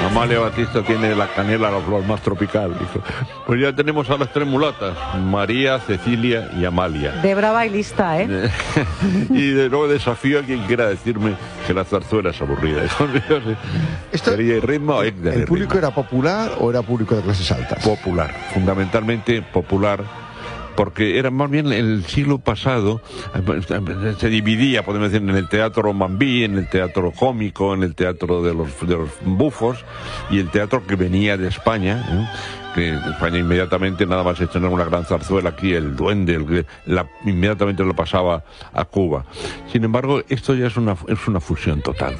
Amalia Batista tiene la canela, la flor más tropical. Dijo. Pues ya tenemos a las tres mulatas, María, Cecilia y Amalia. De brava y lista, ¿eh? Y de nuevo desafío a quien quiera decirme que la zarzuela es aburrida. Esto, ¿el ritmo? ¿El público era popular o era público de clases altas? Popular, fundamentalmente popular. Porque era más bien el siglo pasado, se dividía, podemos decir, en el teatro mambí, en el teatro cómico, en el teatro de los bufos y el teatro que venía de España, que España inmediatamente nada más estrenar una gran zarzuela aquí, el Duende, inmediatamente lo pasaba a Cuba. Sin embargo, esto ya es una fusión total,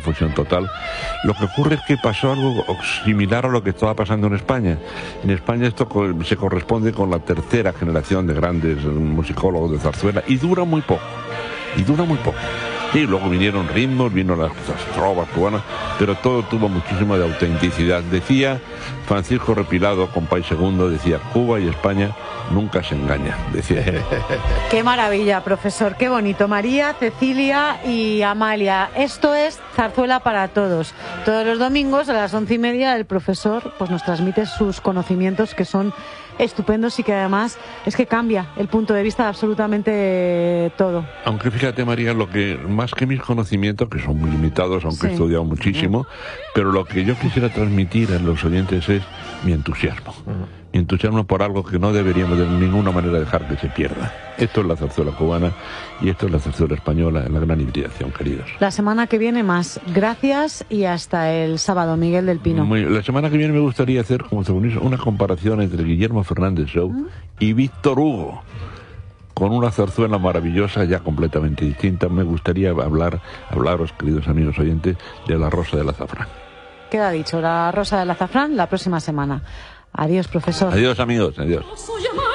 Lo que ocurre es que pasó algo similar a lo que estaba pasando en España. En España esto se corresponde con la tercera generación de grandes musicólogos de zarzuela y dura muy poco. Sí, luego vinieron ritmos, vino las trovas cubanas, pero todo tuvo muchísimo de autenticidad. Decía Francisco Repilado, compay segundo, decía, Cuba y España nunca se engañan, decía él. Qué maravilla, profesor, qué bonito. María, Cecilia y Amalia. Esto es Zarzuela para Todos. Todos los domingos a las 11:30 el profesor pues nos transmite sus conocimientos, que son estupendos y que además es que cambia el punto de vista de absolutamente todo. Aunque fíjate, María, lo que más que mis conocimientos, que son muy limitados, aunque he estudiado muchísimo, pero lo que yo quisiera transmitir a los oyentes es mi entusiasmo. Mi entusiasmo por algo que no deberíamos de ninguna manera dejar que se pierda. Esto es la zarzuela cubana y esto es la zarzuela española en la gran hibridación, queridos. La semana que viene más. Gracias y hasta el sábado, Miguel del Pino. La semana que viene me gustaría hacer como una comparación entre Guillermo Fernández Show y Víctor Hugo, con una zarzuela maravillosa ya completamente distinta. Me gustaría hablaros, queridos amigos oyentes, de La Rosa del Azafrán. Queda dicho, La Rosa del Azafrán la próxima semana. Adiós, profesor. Adiós, amigos, adiós.